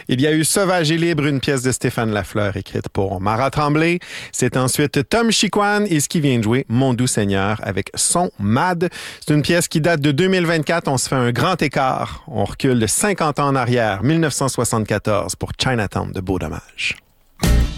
Il y a eu Sauvage et libre, une pièce de Stéphane Lafleur écrite pour Marat Tremblay. C'est ensuite Tom Chiquan et ce qui vient de jouer Mon doux Seigneur avec Son Mad. C'est une pièce qui date de 2024. On se fait un grand écart. On recule de 50 ans en arrière, 1974 pour Chinatown de Beau Dommage.